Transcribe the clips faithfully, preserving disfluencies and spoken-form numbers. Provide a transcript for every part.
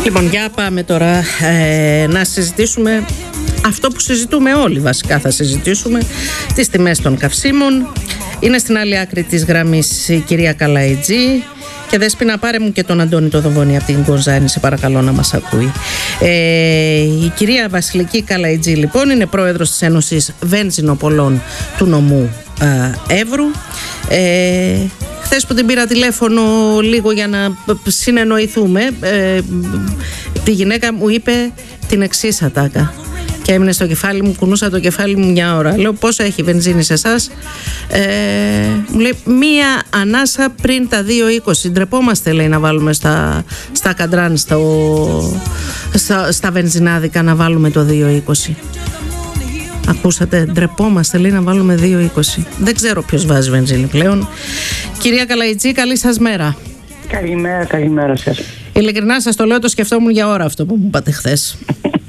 Λοιπόν, για πάμε τώρα ε, να συζητήσουμε αυτό που συζητούμε όλοι βασικά. Θα συζητήσουμε τις τιμές των καυσίμων. Είναι στην άλλη άκρη της γραμμής η κυρία Καλαϊτζή. Και Δέσποινα, πάρε μου και τον Αντώνη το Δοβόνη από την Κοζάνη, σε παρακαλώ να μας ακούει. Ε, η κυρία Βασιλική Καλαϊτζή λοιπόν είναι πρόεδρος της Ένωσης Βενζινοπολών του νομού ε, Εύρου. Ε, χθες που την πήρα τηλέφωνο λίγο για να συνεννοηθούμε, ε, τη γυναίκα μου είπε την εξής ατάκα. Και έμεινε στο κεφάλι μου, κουνούσα το κεφάλι μου μια ώρα. Λέω, πόσο έχει βενζίνη σε εσάς? Ε, μου λέει, μία ανάσα πριν τα δύο είκοσι. Ντρεπόμαστε, λέει, να βάλουμε στα, στα καντράν, στο, στα, στα βενζινάδικα να βάλουμε το δύο είκοσι. Ακούσατε, ντρεπόμαστε, λέει, να βάλουμε δύο είκοσι. Δεν ξέρω ποιος βάζει βενζίνη πλέον. Κυρία Καλαϊτζή, καλή σας μέρα. Καλημέρα, καλημέρα σας. Ειλικρινά σας το λέω, το σκεφτόμουν για ώρα αυτό που μου είπατε χθες.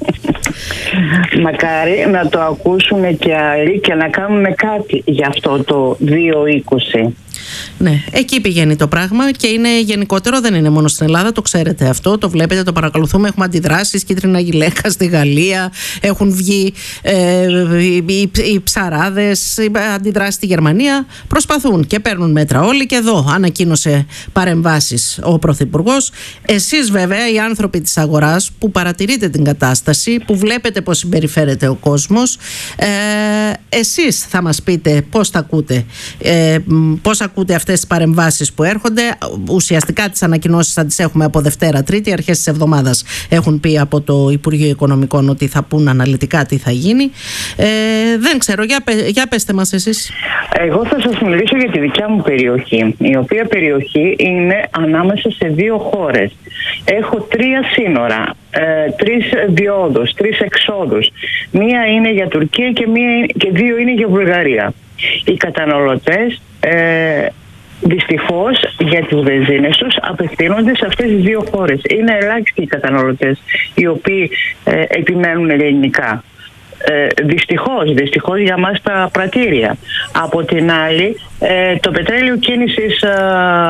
Μακάρι να το ακούσουμε και άλλοι και να κάνουμε κάτι για αυτό το δύο είκοσι. Ναι, εκεί πηγαίνει το πράγμα και είναι γενικότερο, δεν είναι μόνο στην Ελλάδα, το ξέρετε αυτό, το βλέπετε, το παρακολουθούμε. Έχουμε αντιδράσεις, κίτρινα γυλαίκα στη Γαλλία, έχουν βγει ε, οι, οι, οι ψαράδες, οι αντιδράσεις στη Γερμανία. Προσπαθούν και παίρνουν μέτρα όλοι, και εδώ ανακοίνωσε παρεμβάσεις ο Πρωθυπουργός. Εσείς βέβαια, οι άνθρωποι της αγοράς που παρατηρείτε την κατάσταση, που βλέπετε πώς συμπεριφέρεται ο κόσμος, ε, εσείς θα μας πείτε πώς τα ακούτε, ε, πώς ακούτε αυτές τις παρεμβάσεις που έρχονται. Ουσιαστικά τις ανακοινώσεις θα τις έχουμε από Δευτέρα Τρίτη, αρχές της εβδομάδας έχουν πει από το Υπουργείο Οικονομικών ότι θα πούν αναλυτικά τι θα γίνει. Ε, δεν ξέρω, για, για πέστε μας εσείς. Εγώ θα σας μιλήσω για τη δικιά μου περιοχή, η οποία περιοχή είναι ανάμεσα σε δύο χώρες. Έχω τρία σύνορα, ε, τρεις διόδους, τρεις εξόδους. Μία είναι για Τουρκία και, μία, και δύο είναι για Βουλγαρία. Οι καταναλωτές ε, δυστυχώς για τις βενζίνες τους απευθύνονται σε αυτές τις δύο χώρες. Είναι ελάχιστοι οι καταναλωτές οι οποίοι ε, επιμένουν ελληνικά. Ε, δυστυχώς, δυστυχώς για μας τα πρατήρια. Από την άλλη, ε, το πετρέλαιο κίνησης ε,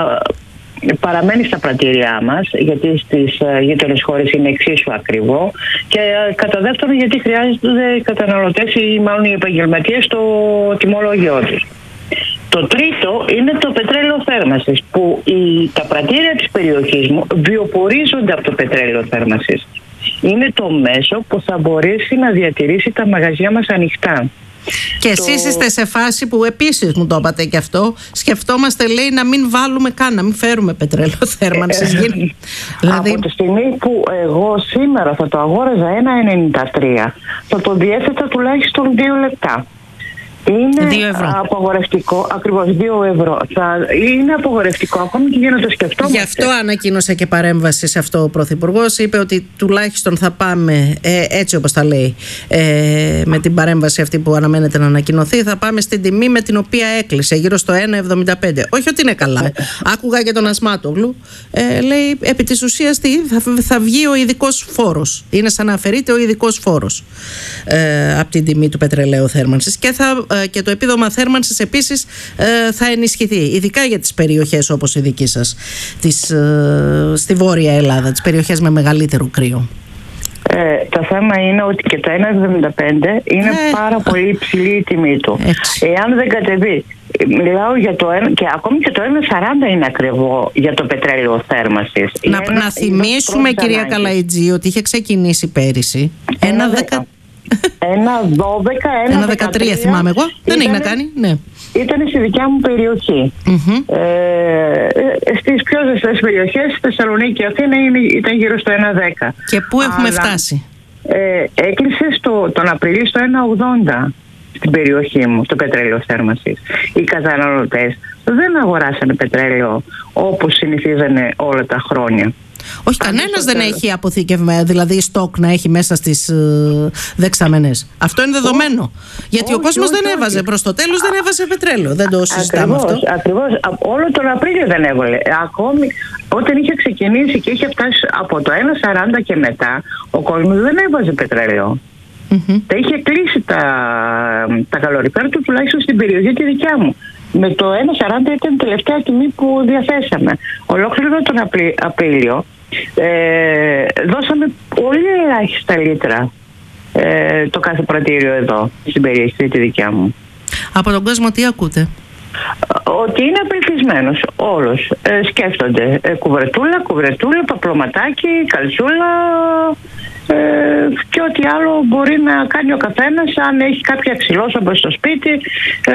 παραμένει στα πρατήριά μας, γιατί στις ε, γείτονες χώρες είναι εξίσου ακριβό, και ε, κατά δεύτερον γιατί χρειάζονται οι καταναλωτές ή μάλλον οι επαγγελματίες το τιμολόγιο τους. Το τρίτο είναι το πετρέλαιο θέρμανσης, που οι, τα πρατήρια της περιοχής μου βιοπορίζονται από το πετρέλαιο θέρμανσης. Είναι το μέσο που θα μπορέσει να διατηρήσει τα μαγαζιά μας ανοιχτά. Και εσείς το... είστε σε φάση που επίσης μου το είπατε και αυτό, σκεφτόμαστε, λέει, να μην βάλουμε καν, να μην φέρουμε πετρέλαιο θέρμανσης. Ε, δηλαδή... Από τη στιγμή που εγώ σήμερα θα το αγόραζα ένα ενενήντα τρία, θα το διέθετα τουλάχιστον δύο λεπτά. Είναι απαγορευτικό, ακριβώς δύο ευρώ. Θα είναι απαγορευτικό ακόμη και για να το σκεφτόμαστε. Γι' αυτό ανακοίνωσε και παρέμβαση σε αυτό ο Πρωθυπουργός. Είπε ότι τουλάχιστον θα πάμε, ε, έτσι όπως τα λέει, ε, με την παρέμβαση αυτή που αναμένεται να ανακοινωθεί, θα πάμε στην τιμή με την οποία έκλεισε, γύρω στο ένα εβδομήντα πέντε. Όχι ότι είναι καλά. Άκουγα και τον Ασμάτογλου. Ε, λέει, επί της ουσίας τι, θα, θα βγει ο ειδικός φόρος. Είναι σαν να αφαιρείται ο ειδικός φόρος ε, από την τιμή του πετρελαίου θέρμανσης. Και θα και το επίδομα θέρμανσης επίσης θα ενισχυθεί, ειδικά για τις περιοχές όπως η δική σας, τις, στη Βόρεια Ελλάδα, τις περιοχές με μεγαλύτερο κρύο. Ε, το θέμα είναι ότι και το ένα εβδομήντα πέντε είναι ε, πάρα πολύ υψηλή η τιμή του. Έτσι. Εάν δεν κατεβεί, μιλάω για το ένα, και ακόμη και το ένα σαράντα είναι ακριβό για το πετρέλαιο θέρμανσης. Να, ένα, να θυμίσουμε, κυρία Καλαϊτζή, ότι είχε ξεκινήσει πέρυσι ένα δέκα. Ένα δώδεκα, ένα δεκατρία θυμάμαι εγώ. Δεν έχει να κάνει, ναι. Ήταν στη δικιά μου περιοχή. Mm-hmm. Ε, στις πιο ζεστές περιοχές, στη Θεσσαλονίκη και Αθήνα ήταν γύρω στο ένα δέκα. Και πού έχουμε Αλλά, φτάσει? Ε, έκλεισε στο, τον Απριλίο στο ένα ογδόντα στην περιοχή μου, το πετρέλαιο θέρμανσης. Οι καταναλωτές δεν αγοράσανε πετρέλαιο όπως συνηθίζανε όλα τα χρόνια. Όχι, κανένας δεν έχει αποθηκευμένο, δηλαδή στόκ να έχει μέσα στις uh, δεξαμενές. Αυτό είναι δεδομένο. Όχι, γιατί όχι, ο κόσμος όχι, δεν έβαζε όχι. προς το τέλος, δεν έβαζε πετρέλαιο. Δεν το συζητάμε ακριβώς, αυτό. Ακριβώς. Όλο τον Απρίλιο δεν έβαλε. Ακόμη όταν είχε ξεκινήσει και είχε φτάσει από το ένα σαράντα και μετά, ο κόσμος δεν έβαζε πετρέλαιο. Mm-hmm. Τα είχε κλείσει τα, τα καλοριφέρ του, τουλάχιστον στην περιοχή τη δικιά μου. Με το ένα σαράντα ήταν η τελευταία τιμή που διαθέσαμε. Ολόκληρο τον Απρίλιο Ε, δώσαμε πολύ ελάχιστα λίτρα ε, το κάθε πρατήριο εδώ στην περιοχή τη δικιά μου. Από τον κόσμο τι ακούτε? Ότι είναι απελπισμένος όλος. Ε, σκέφτονται ε, κουβρετούλα, κουβρετούλα, παπλωματάκι, καλτσούλα ε, και ό,τι άλλο μπορεί να κάνει ο καθένας, αν έχει κάποια ξυλόσαμπα στο σπίτι. Ε,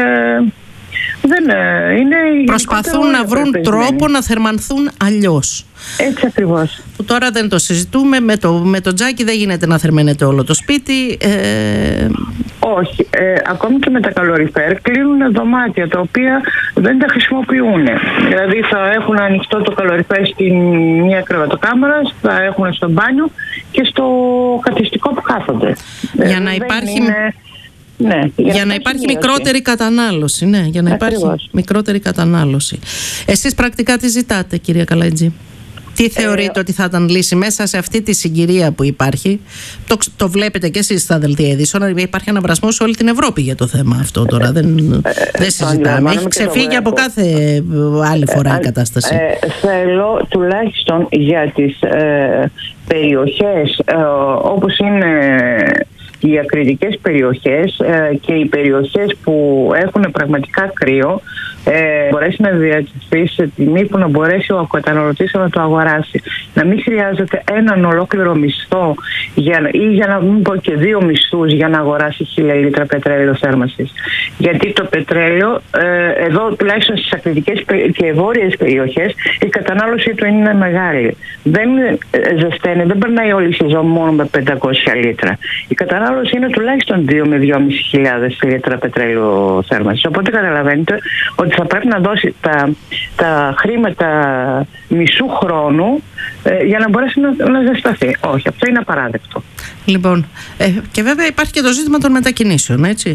δεν είναι. Προσπαθούν να βρουν τρόπο να θερμανθούν αλλιώς. Έτσι ακριβώς. Που τώρα δεν το συζητούμε. Με το, με το τζάκι δεν γίνεται να θερμαίνεται όλο το σπίτι. Ε... Όχι. Ε, ακόμη και με τα καλοριφέρ κλείνουν δωμάτια τα οποία δεν τα χρησιμοποιούν. Δηλαδή θα έχουν ανοιχτό το καλοριφέρ στην μία κρεβατοκάμαρα, θα έχουν στο μπάνιο και στο καθιστικό που κάθονται. Για ε, να υπάρχει... Είναι... Ναι, για, για να υπάρχει μικρότερη κατανάλωση. Ναι, για να Ακριβώς. υπάρχει μικρότερη κατανάλωση. Εσείς πρακτικά τι ζητάτε, κυρία Καλαϊτζή? Τι θεωρείτε ε, ότι θα ήταν λύση μέσα σε αυτή τη συγκυρία που υπάρχει? Το, το βλέπετε και εσείς στα δελτία ειδήσεων. Υπάρχει αναβρασμός σε όλη την Ευρώπη για το θέμα αυτό τώρα. Ε, δεν, ε, δεν συζητάμε. Έχει ξεφύγει από κάθε άλλη φορά ε, η κατάσταση. Ε, θέλω τουλάχιστον για τις ε, περιοχές ε, όπως είναι οι ακριτικές περιοχές ε, και οι περιοχές που έχουν πραγματικά κρύο, ε, μπορέσει να διατηρηθεί σε τιμή που να μπορέσει ο καταναλωτής να το αγοράσει. Να μην χρειάζεται έναν ολόκληρο μισθό για, ή για να μην πω και δύο μισθούς για να αγοράσει χίλια λίτρα πετρέλαιο θέρμανσης. Γιατί το πετρέλαιο ε, εδώ τουλάχιστον στις ακριτικές και βόρειες περιοχές η κατανάλωσή του είναι μεγάλη. Δεν ζεσταίνει, δεν περνάει όλη η σεζόν μόνο με πεντακόσια λίτρα. Η κατανάλωση είναι τουλάχιστον δύο με δυόμισι χιλιάδες λίτρα πετρέλαιο θέρμανσης. Οπότε καταλαβαίνετε ότι θα πρέπει να δώσει τα, τα χρήματα μισού χρόνου ε, για να μπορέσει να, να ζεσταθεί. Όχι, αυτό είναι απαράδεκτο. Λοιπόν, ε, και βέβαια υπάρχει και το ζήτημα των μετακινήσεων, έτσι.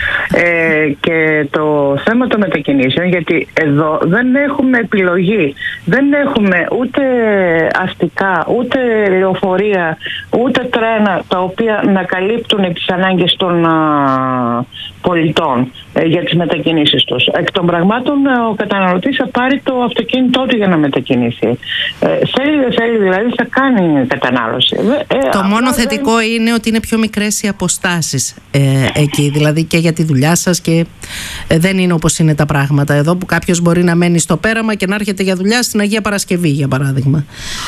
Ε, και το θέμα των μετακινήσεων, γιατί εδώ δεν έχουμε επιλογή, δεν έχουμε ούτε αστικά, ούτε λεωφορεία, ούτε τρένα τα οποία να καλύπτουν τις ανάγκες των α, πολιτών ε, για τις μετακινήσεις τους. Εκ των πραγμάτων ο καταναλωτής θα πάρει το αυτοκίνητό του για να μετακινήσει. Ε, θέλει δεν θέλει δηλαδή θα κάνει κατανάλωση. Ε, το μόνο δεν... θετικό είναι ότι είναι πιο μικρές οι αποστάσεις ε, εκεί, δηλαδή και για τη δουλειά σας και ε, δεν είναι όπως είναι τα πράγματα εδώ που κάποιος μπορεί να μένει στο πέραμα και να έρχεται για δουλειά στην Αγία Παρασκευή για παράδειγμα.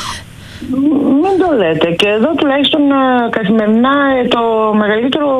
Μην το λέτε. Και εδώ τουλάχιστον καθημερινά το μεγαλύτερο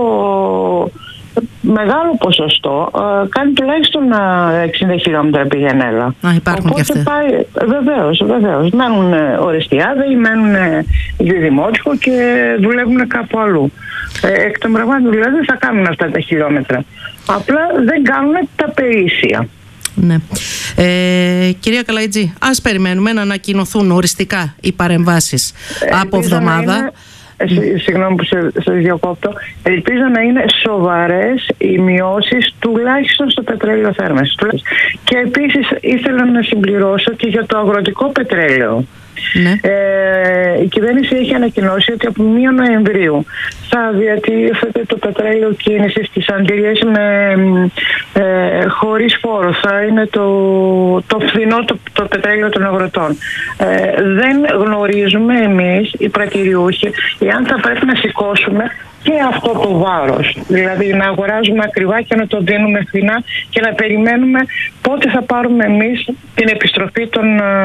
μεγάλο ποσοστό κάνει τουλάχιστον εξήντα χιλιόμετρα πηγαίνει έλα. Α, υπάρχουν και αυτές. Βεβαίως, βεβαίως. Μένουν Ορεστιάδε ή μένουν Δημότυχο και δουλεύουν κάπου αλλού. Εκ των πραγμάτων δηλαδή θα κάνουν αυτά τα χιλιόμετρα. Απλά δεν κάνουν τα περίσσια. Ναι. Ε, κυρία Καλαϊτζή, ας περιμένουμε να ανακοινωθούν οριστικά οι παρεμβάσεις ε, από εβδομάδα. Ε, συγγνώμη που σε, σε διακόπτω. Ελπίζω να είναι σοβαρές οι μειώσεις τουλάχιστον στο πετρέλαιο θέρμανσης. Και επίσης ήθελα να συμπληρώσω και για το αγροτικό πετρέλαιο. Ναι. Ε, η κυβέρνηση έχει ανακοινώσει ότι από πρώτη Νοεμβρίου θα διατίθεται το πετρέλαιο κίνησης στις αντιλίες με, ε, χωρίς φόρο. Θα είναι το, το φθηνό το, το πετρέλαιο των αγροτών. Ε, δεν γνωρίζουμε εμείς οι πρατηριούχοι εάν θα πρέπει να σηκώσουμε και αυτό το βάρος, δηλαδή να αγοράζουμε ακριβά και να το δίνουμε φθηνά και να περιμένουμε πότε θα πάρουμε εμείς την επιστροφή των,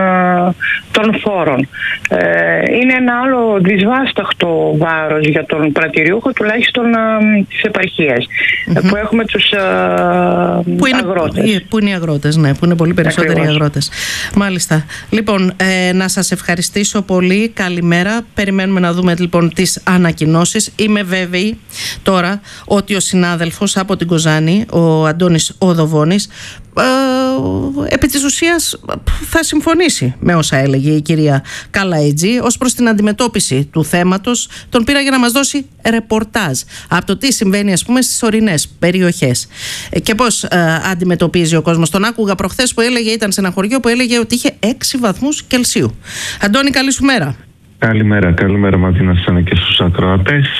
των φόρων. Ε, είναι ένα άλλο δυσβάσταχτο βάρος για τον πρατηριούχο, τουλάχιστον της επαρχίας, mm-hmm. που έχουμε τους που είναι, αγρότες. Που είναι οι αγρότες, ναι, που είναι πολύ περισσότεροι Ακριβώς. οι αγρότες. Μάλιστα. Λοιπόν, ε, να σας ευχαριστήσω πολύ. Καλημέρα. Περιμένουμε να δούμε λοιπόν τις ανακοινώσεις. Είμαι βέβαιη τώρα ότι ο συνάδελφος από την Κοζάνη, ο Αντώνης Οδοβώνης, ε, επί της ουσίας θα συμφωνήσει με όσα έλεγε η κυρία Καλαϊτζή ως προς την αντιμετώπιση του θέματος. Τον πήρα για να μας δώσει ρεπορτάζ από το τι συμβαίνει ας πούμε στις ορεινές περιοχές και πώς ε, αντιμετωπίζει ο κόσμος. Τον άκουγα προχθές που έλεγε, ήταν σε ένα χωριό που έλεγε ότι είχε έξι βαθμούς Κελσίου. Αντώνη, καλή σου μέρα. Καλημέρα, καλημέρα Ματίνα, σαν και στους ακροατές.